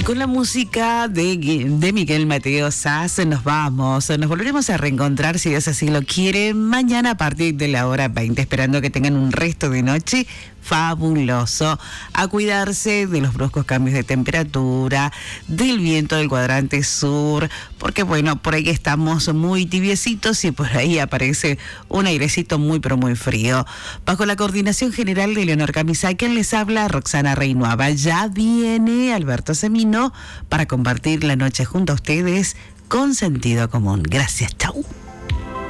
Y con la música de Miguel Mateo Saz nos vamos. Nos volveremos a reencontrar, si Dios así lo quiere, mañana a partir de la hora 20, esperando que tengan un resto de noche fabuloso. A cuidarse de los bruscos cambios de temperatura, del viento del cuadrante sur, porque bueno, por ahí estamos muy tibiecitos y por ahí aparece un airecito muy pero muy frío. Bajo la coordinación general de Leonor Camisá, quien les habla, Roxana Reinuava. Ya viene Alberto Semino para compartir la noche junto a ustedes con sentido común. Gracias, chau.